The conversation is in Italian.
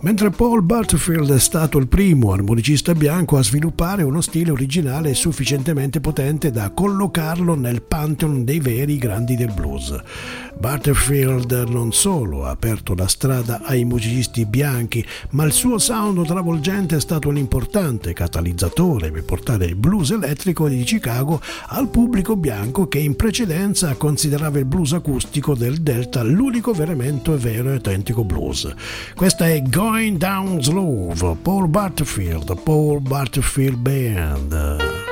Mentre Paul Butterfield è stato il primo armonicista bianco a sviluppare uno stile originale sufficientemente potente da collocarlo nel pantheon dei veri grandi del blues. Butterfield non solo ha aperto la strada ai musicisti bianchi, ma il suo sound travolgente è stato un importante catalizzatore per portare il blues elettrico di Chicago al pubblico bianco che in precedenza considerava il blues acustico del Delta l'unico veramente vero e autentico blues. Questa è Going Down Slow, Paul Butterfield Band.